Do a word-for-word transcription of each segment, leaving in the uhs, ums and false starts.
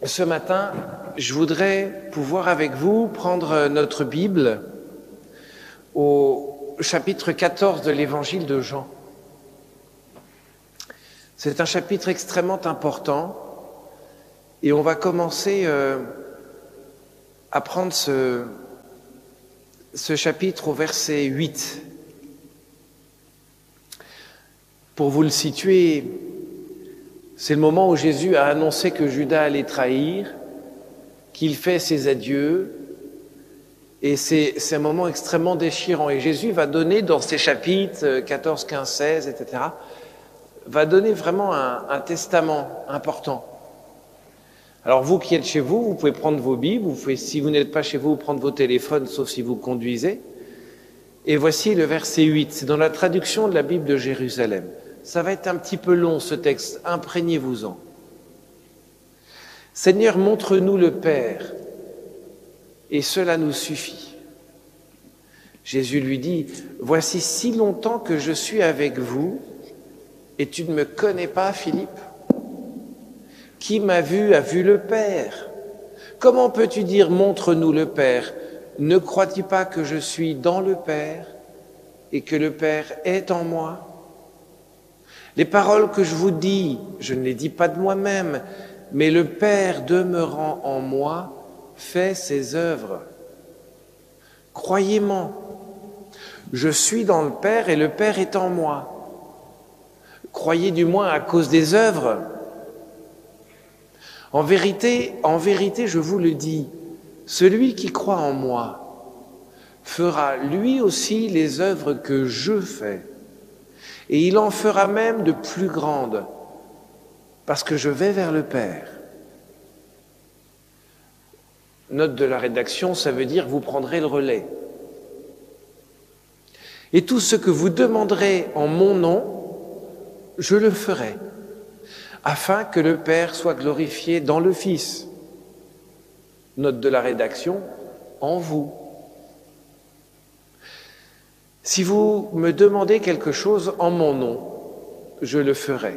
Ce matin, je voudrais pouvoir avec vous prendre notre Bible au chapitre quatorze de l'évangile de Jean. C'est un chapitre extrêmement important et on va commencer euh, à prendre ce, ce chapitre au verset huit. Pour vous le situer, c'est le moment où Jésus a annoncé que Judas allait trahir, qu'il fait ses adieux, et c'est, c'est un moment extrêmement déchirant. Et Jésus va donner dans ces chapitres quatorze, quinze, seize, et cetera, va donner vraiment un, un testament important. Alors vous qui êtes chez vous, vous pouvez prendre vos Bibles, vous pouvez, si vous n'êtes pas chez vous, prendre vos téléphones, sauf si vous conduisez. Et voici le verset huit, c'est dans la traduction de la Bible de Jérusalem. Ça va être un petit peu long ce texte, imprégnez-vous-en. Seigneur, montre-nous le Père, et cela nous suffit. Jésus lui dit, voici si longtemps que je suis avec vous, et tu ne me connais pas, Philippe? Qui m'a vu a vu le Père. Comment peux-tu dire, montre-nous le Père? Ne crois-tu pas que je suis dans le Père, et que le Père est en moi? Les paroles que je vous dis, je ne les dis pas de moi-même, mais le Père demeurant en moi fait ses œuvres. Croyez-moi, je suis dans le Père et le Père est en moi. Croyez du moins à cause des œuvres. En vérité, en vérité, je vous le dis, celui qui croit en moi fera lui aussi les œuvres que je fais. Et il en fera même de plus grandes, parce que je vais vers le Père. Note de la rédaction, ça veut dire vous prendrez le relais. Et tout ce que vous demanderez en mon nom, je le ferai, afin que le Père soit glorifié dans le Fils. Note de la rédaction, en vous. Si vous me demandez quelque chose en mon nom, je le ferai.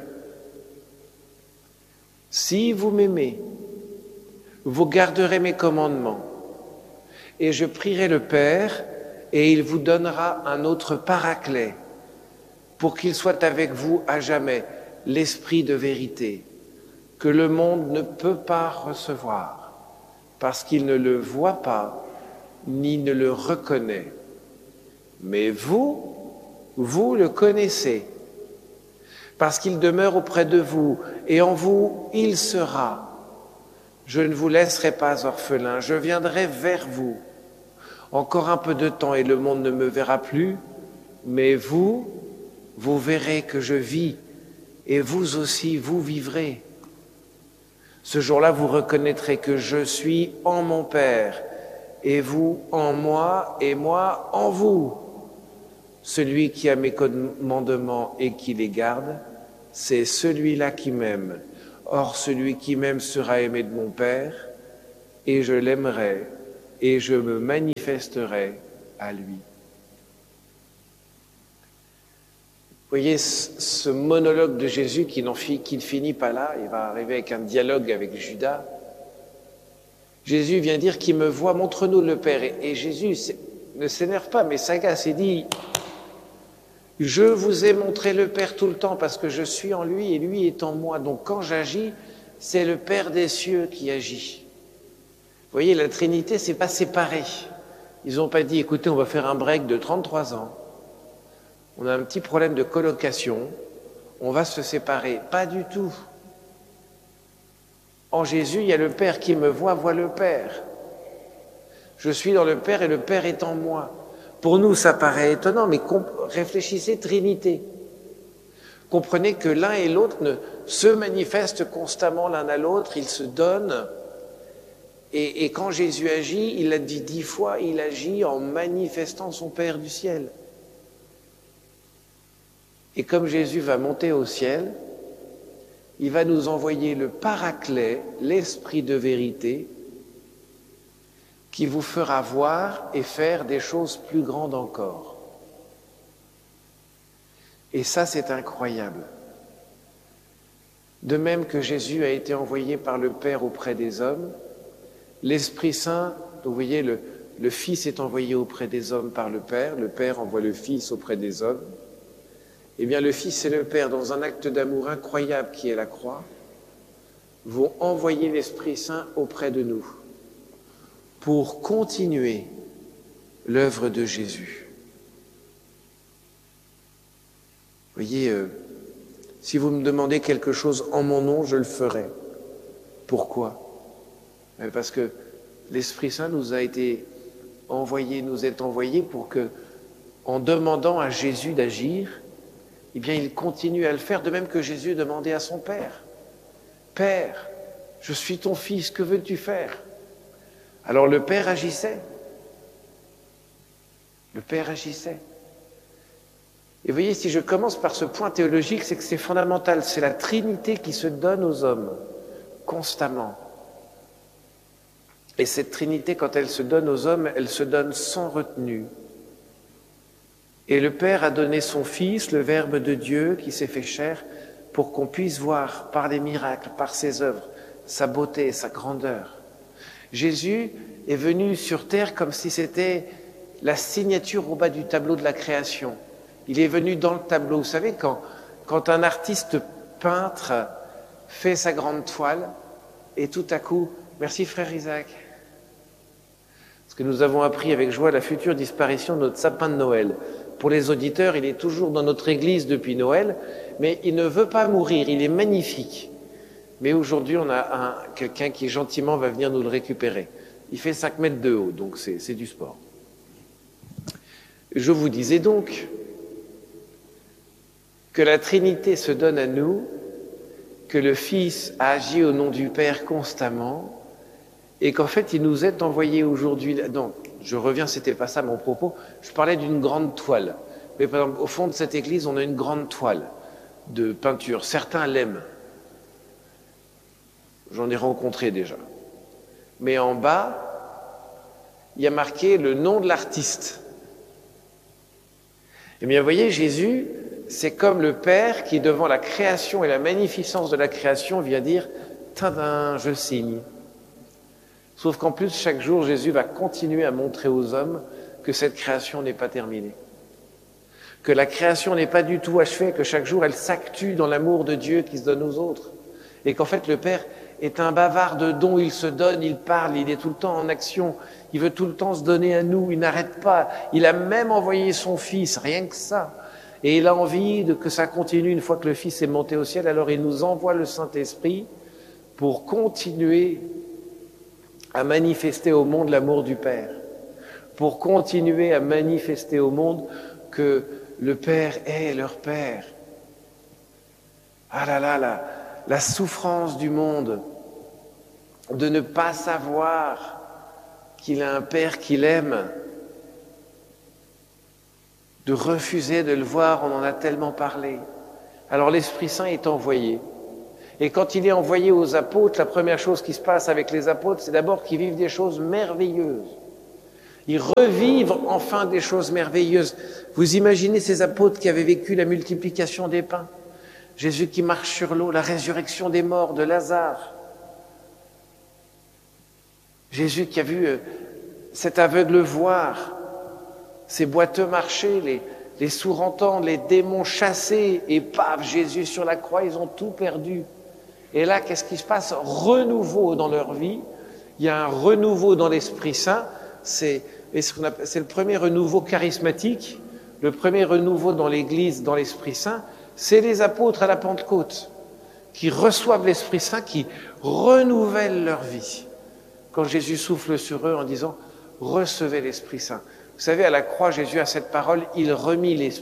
Si vous m'aimez, vous garderez mes commandements, et je prierai le Père, et il vous donnera un autre paraclet, pour qu'il soit avec vous à jamais, l'Esprit de vérité, que le monde ne peut pas recevoir, parce qu'il ne le voit pas, ni ne le reconnaît. Mais vous, vous le connaissez, parce qu'il demeure auprès de vous, et en vous, il sera. Je ne vous laisserai pas orphelin, je viendrai vers vous. Encore un peu de temps, et le monde ne me verra plus, mais vous, vous verrez que je vis, et vous aussi, vous vivrez. Ce jour-là, vous reconnaîtrez que je suis en mon Père, et vous en moi, et moi en vous. Celui qui a mes commandements et qui les garde, c'est celui-là qui m'aime. Or, celui qui m'aime sera aimé de mon Père, et je l'aimerai, et je me manifesterai à lui. Vous voyez ce monologue de Jésus qui, n'en fi, qui ne finit pas là, il va arriver avec un dialogue avec Judas. Jésus vient dire qu'il me voit, montre-nous le Père. Et, et Jésus ne s'énerve pas, mais s'agace et dit... Je vous ai montré le Père tout le temps parce que je suis en lui et lui est en moi. Donc quand j'agis, c'est le Père des cieux qui agit. Vous voyez, la Trinité, c'est pas séparé. Ils n'ont pas dit, écoutez, on va faire un break de trente-trois ans. On a un petit problème de colocation. On va se séparer. Pas du tout. En Jésus, il y a le Père qui me voit, voit le Père. Je suis dans le Père et le Père est en moi. Pour nous, ça paraît étonnant, mais comp- réfléchissez Trinité. Comprenez que l'un et l'autre ne se manifestent constamment l'un à l'autre, ils se donnent. Et, et quand Jésus agit, il l'a dit dix fois, il agit en manifestant son Père du ciel. Et comme Jésus va monter au ciel, il va nous envoyer le Paraclet, l'Esprit de vérité, qui vous fera voir et faire des choses plus grandes encore. Et ça, c'est incroyable. De même que Jésus a été envoyé par le Père auprès des hommes, l'Esprit Saint, donc vous voyez, le, le Fils est envoyé auprès des hommes par le Père, le Père envoie le Fils auprès des hommes. Eh bien, le Fils et le Père, dans un acte d'amour incroyable qui est la croix, vont envoyer l'Esprit Saint auprès de nous pour continuer l'œuvre de Jésus. Vous voyez, euh, si vous me demandez quelque chose en mon nom, je le ferai. Pourquoi ? Parce que l'Esprit Saint nous a été envoyé, nous est envoyé pour que, en demandant à Jésus d'agir, eh bien, il continue à le faire, de même que Jésus demandait à son Père. « Père, je suis ton Fils, que veux-tu faire ?» Alors le Père agissait. Le Père agissait. Et vous voyez, si je commence par ce point théologique, c'est que c'est fondamental. C'est la Trinité qui se donne aux hommes, constamment. Et cette Trinité, quand elle se donne aux hommes, elle se donne sans retenue. Et le Père a donné son Fils, le Verbe de Dieu, qui s'est fait chair, pour qu'on puisse voir par les miracles, par ses œuvres, sa beauté, sa grandeur. Jésus est venu sur terre comme si c'était la signature au bas du tableau de la création. Il est venu dans le tableau. Vous savez, quand, quand un artiste peintre fait sa grande toile, et tout à coup, merci frère Isaac, parce que nous avons appris avec joie la future disparition de notre sapin de Noël. Pour les auditeurs, il est toujours dans notre église depuis Noël, mais il ne veut pas mourir, il est magnifique. Mais aujourd'hui, on a un, quelqu'un qui gentiment va venir nous le récupérer. Il fait cinq mètres de haut, donc c'est, c'est du sport. Je vous disais donc que la Trinité se donne à nous, que le Fils agit au nom du Père constamment, et qu'en fait, il nous est envoyé aujourd'hui. Non, je reviens, c'était pas ça mon propos. Je parlais d'une grande toile. Mais par exemple, au fond de cette église, on a une grande toile de peinture. Certains l'aiment. J'en ai rencontré déjà. Mais en bas, il y a marqué le nom de l'artiste. Eh bien, vous voyez, Jésus, c'est comme le Père qui, devant la création et la magnificence de la création, vient dire « Tadam, je signe ». Sauf qu'en plus, chaque jour, Jésus va continuer à montrer aux hommes que cette création n'est pas terminée. Que la création n'est pas du tout achevée, que chaque jour, elle s'actue dans l'amour de Dieu qui se donne aux autres. Et qu'en fait, le Père est un bavard de dons, il se donne, il parle, il est tout le temps en action, il veut tout le temps se donner à nous, il n'arrête pas. Il a même envoyé son Fils, rien que ça. Et il a envie de que ça continue une fois que le Fils est monté au ciel, alors il nous envoie le Saint-Esprit pour continuer à manifester au monde l'amour du Père, pour continuer à manifester au monde que le Père est leur Père. Ah là là, la, la souffrance du monde de ne pas savoir qu'il a un Père qu'il aime, de refuser de le voir, on en a tellement parlé. Alors l'Esprit Saint est envoyé. Et quand il est envoyé aux apôtres, la première chose qui se passe avec les apôtres, c'est d'abord qu'ils vivent des choses merveilleuses. Ils revivent enfin des choses merveilleuses. Vous imaginez ces apôtres qui avaient vécu la multiplication des pains, Jésus qui marche sur l'eau, la résurrection des morts de Lazare, Jésus qui a vu cet aveugle voir, ces boiteux marcher, les, les sourds entendre, les démons chasser, et paf, Jésus sur la croix, ils ont tout perdu. Et là, qu'est-ce qui se passe? Renouveau dans leur vie. Il y a un renouveau dans l'Esprit Saint. C'est, c'est le premier renouveau charismatique, le premier renouveau dans l'Église, dans l'Esprit Saint. C'est les apôtres à la Pentecôte qui reçoivent l'Esprit Saint, qui renouvellent leur vie. Quand Jésus souffle sur eux en disant « Recevez l'Esprit Saint ». Vous savez, à la croix, Jésus a cette parole « Il remit l'Esprit ».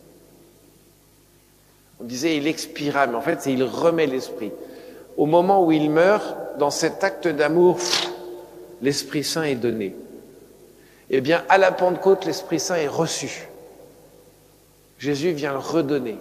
On disait « Il expira », mais en fait, c'est « Il remet l'Esprit ». Au moment où il meurt, dans cet acte d'amour, l'Esprit Saint est donné. Eh bien, à la Pentecôte, l'Esprit Saint est reçu. Jésus vient le redonner.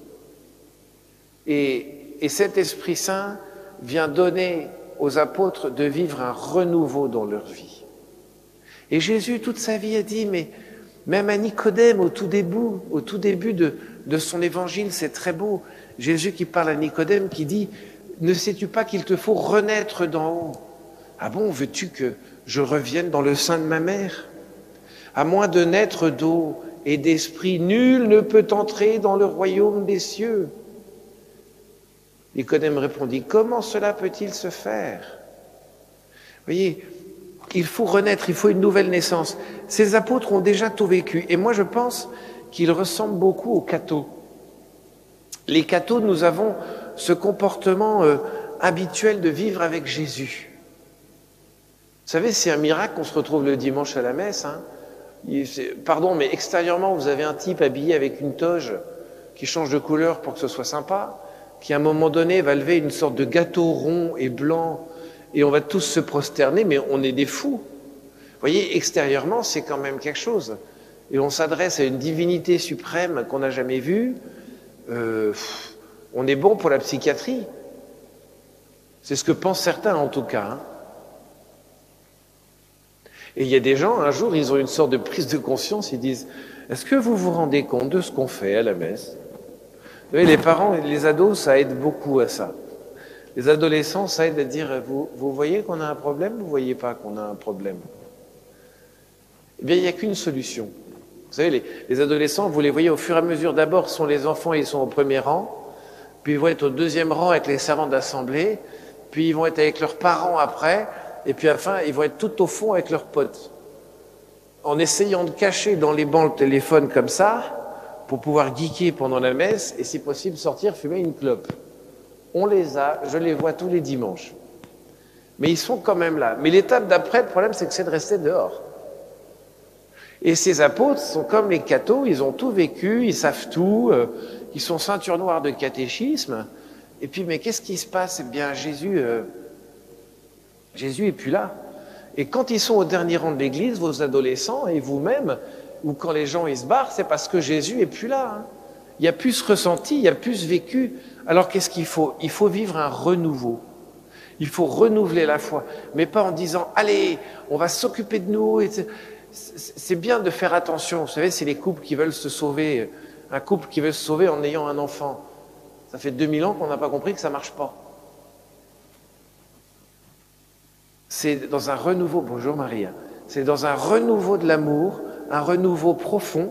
Et, et cet Esprit Saint vient donner aux apôtres de vivre un renouveau dans leur vie. Et Jésus, toute sa vie, a dit, mais Même à Nicodème, au tout début, au tout début de, de son évangile, c'est très beau. Jésus qui parle à Nicodème, qui dit « Ne sais-tu pas qu'il te faut renaître d'en haut ? Ah bon, veux-tu que je revienne dans le sein de ma mère ? À moins de naître d'eau et d'esprit, nul ne peut entrer dans le royaume des cieux. » Nicodème répondit « Comment cela peut-il se faire ?» Vous voyez, il faut renaître, il faut une nouvelle naissance. Ces apôtres ont déjà tout vécu. Et moi, je pense qu'ils ressemblent beaucoup aux cathos. Les cathos, nous avons ce comportement euh, habituel de vivre avec Jésus. Vous savez, c'est un miracle qu'on se retrouve le dimanche à la messe. Hein. Il, pardon, mais extérieurement, vous avez un type habillé avec une toge qui change de couleur pour que ce soit sympa, qui à un moment donné va lever une sorte de gâteau rond et blanc, et on va tous se prosterner, mais on est des fous. Vous voyez, extérieurement, c'est quand même quelque chose. Et on s'adresse à une divinité suprême qu'on n'a jamais vue. Euh, on est bon pour la psychiatrie. C'est ce que pensent certains, en tout cas. Hein. Et il y a des gens, un jour, ils ont une sorte de prise de conscience, ils disent « Est-ce que vous vous rendez compte de ce qu'on fait à la messe ?» Vous savez, les parents et les ados, ça aide beaucoup à ça. Les adolescents, ça aide à dire vous, vous voyez qu'on a un problème, vous ne voyez pas qu'on a un problème. Eh bien, il n'y a qu'une solution. Vous savez, les, les adolescents, vous les voyez au fur et à mesure, d'abord sont les enfants, ils sont au premier rang, puis ils vont être au deuxième rang avec les servants d'assemblée, puis ils vont être avec leurs parents après, et puis à la fin, ils vont être tout au fond avec leurs potes. En essayant de cacher dans les bancs le téléphone comme ça, pour pouvoir geeker pendant la messe, et si possible sortir fumer une clope. On les a, je les vois tous les dimanches. Mais ils sont quand même là. Mais l'étape d'après, le problème, c'est que c'est de rester dehors. Et ces apôtres sont comme les cathos, ils ont tout vécu, ils savent tout, euh, ils sont ceinture noire de catéchisme. Et puis, mais qu'est-ce qui se passe ? Eh bien, Jésus, euh, Jésus est plus là. Et quand ils sont au dernier rang de l'église, vos adolescents et vous-même, ou quand les gens ils se barrent, c'est parce que Jésus est plus là. Hein. Il y a plus ressenti, il y a plus vécu. Alors qu'est-ce qu'il faut ? Il faut vivre un renouveau. Il faut renouveler la foi, mais pas en disant « Allez, on va s'occuper de nous ». C'est bien de faire attention. Vous savez, c'est les couples qui veulent se sauver. Un couple qui veut se sauver en ayant un enfant. Ça fait deux mille ans qu'on n'a pas compris que ça ne marche pas. C'est dans un renouveau, bonjour Maria, c'est dans un renouveau de l'amour, un renouveau profond,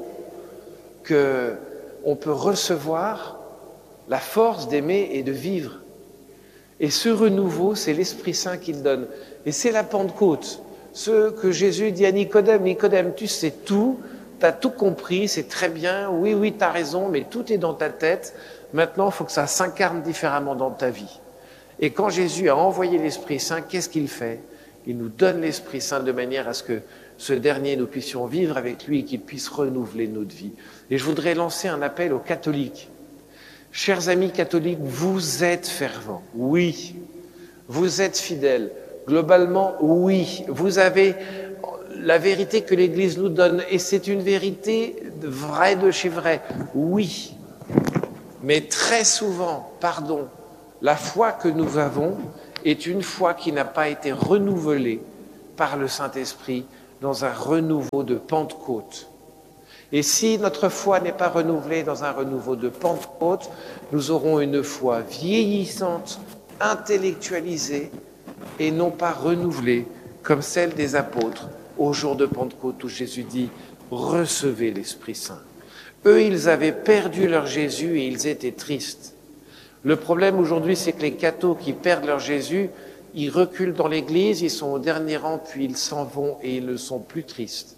qu'on peut recevoir la force d'aimer et de vivre. Et ce renouveau, c'est l'Esprit Saint qui le donne. Et c'est la Pentecôte. Ce que Jésus dit à Nicodème, Nicodème, tu sais tout, tu as tout compris, c'est très bien, oui, oui, tu as raison, mais tout est dans ta tête. Maintenant, il faut que ça s'incarne différemment dans ta vie. Et quand Jésus a envoyé l'Esprit Saint, qu'est-ce qu'il fait ? Il nous donne l'Esprit Saint de manière à ce que ce dernier, nous puissions vivre avec lui et qu'il puisse renouveler notre vie. Et je voudrais lancer un appel aux catholiques. Chers amis catholiques, vous êtes fervents, oui. Vous êtes fidèles. Globalement, oui. Vous avez la vérité que l'Église nous donne, et c'est une vérité vraie de chez vrai, oui. Mais très souvent, pardon, la foi que nous avons est une foi qui n'a pas été renouvelée par le Saint-Esprit dans un renouveau de Pentecôte. Et si notre foi n'est pas renouvelée dans un renouveau de Pentecôte, nous aurons une foi vieillissante, intellectualisée, et non pas renouvelée comme celle des apôtres au jour de Pentecôte où Jésus dit « Recevez l'Esprit Saint ». Eux, ils avaient perdu leur Jésus et ils étaient tristes. Le problème aujourd'hui, c'est que les cathos qui perdent leur Jésus, ils reculent dans l'église, ils sont au dernier rang, puis ils s'en vont et ils ne sont plus tristes.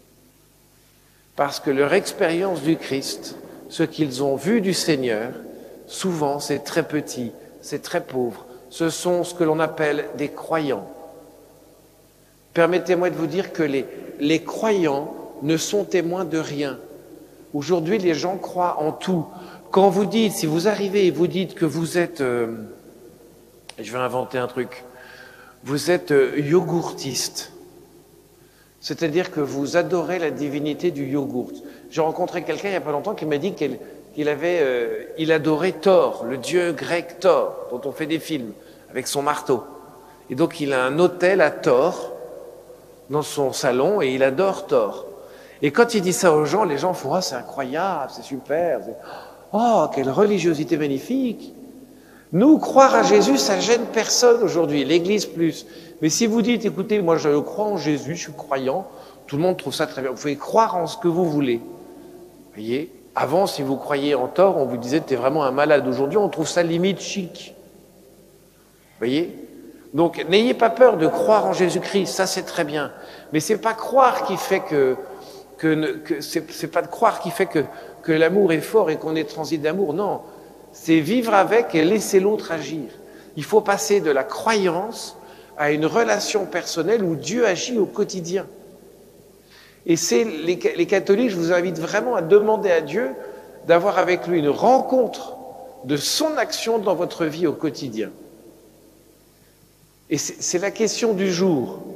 Parce que leur expérience du Christ, ce qu'ils ont vu du Seigneur, souvent c'est très petit, c'est très pauvre. Ce sont ce que l'on appelle des croyants. Permettez-moi de vous dire que les, les croyants ne sont témoins de rien. Aujourd'hui, les gens croient en tout. Quand vous dites, si vous arrivez et vous dites que vous êtes, euh, je vais inventer un truc, vous êtes euh, yogourtiste, c'est-à-dire que vous adorez la divinité du yogourt. J'ai rencontré quelqu'un il n'y a pas longtemps qui m'a dit qu'il qu'il avait, euh, il adorait Thor, le dieu grec Thor, dont on fait des films, avec son marteau. Et donc il a un autel à Thor dans son salon et il adore Thor. Et quand il dit ça aux gens, les gens font « Ah, c'est incroyable, c'est super, oh, quelle religiosité magnifique !» Nous, croire à Jésus, ça gêne personne aujourd'hui, l'Église plus. Mais si vous dites « Écoutez, moi je crois en Jésus, je suis croyant », tout le monde trouve ça très bien. Vous pouvez croire en ce que vous voulez. Vous voyez ? Avant, si vous croyiez en tort, on vous disait « T'es vraiment un malade ». Aujourd'hui, on trouve ça limite chic. Vous voyez ? Donc, n'ayez pas peur de croire en Jésus-Christ, ça c'est très bien. Mais c'est pas croire qui fait que, que, que c'est, c'est pas de croire qui fait que, que l'amour est fort et qu'on est transit d'amour. Non, c'est vivre avec et laisser l'autre agir. Il faut passer de la croyance à une relation personnelle où Dieu agit au quotidien. Et c'est les, les catholiques, je vous invite vraiment à demander à Dieu d'avoir avec lui une rencontre de son action dans votre vie au quotidien. Et c'est la question du jour.